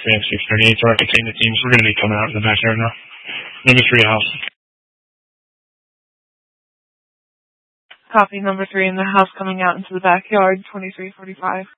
Command 638, so I contain the teams. We're going to be coming out in the backyard now. Number 3 house. Copy, number 3 in the house coming out into the backyard, 2345.